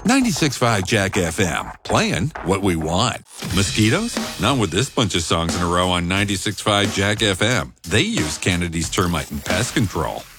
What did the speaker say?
96.5 Jack FM, playing what we want. Mosquitoes? Not with this bunch of songs in a row on 96.5 Jack FM. They use Kennedy's Termite and Pest Control.